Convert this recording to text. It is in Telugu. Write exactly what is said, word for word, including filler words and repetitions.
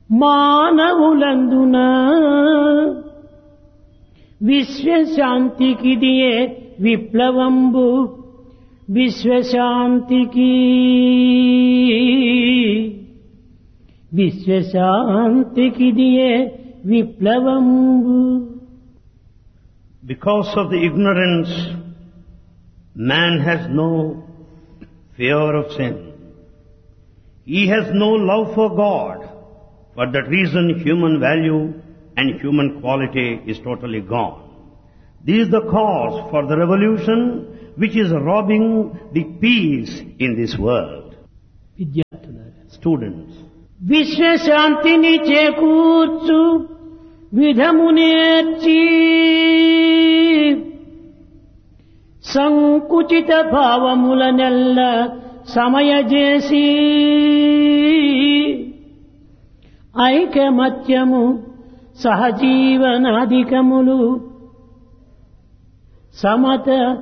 మానవులందున విశ్వశాంతికిదియే విప్లవంబు విశ్వశాంతికి విశ్వశాంతికిదియే విప్లవంబు. Because of the ignorance, man has no fear of sin. He has no love for God. For that reason, human value and human quality is totally gone. This is the cause for the revolution which is robbing the peace in this world. విద్యార్థులారా, Students, విశ్వశాంతిని చేకూర్చు విధమునేర్చి సంకుచిత భావములనెల్ల సమయజేసి ఐకమత్యము సహజీవనాధికములు సమత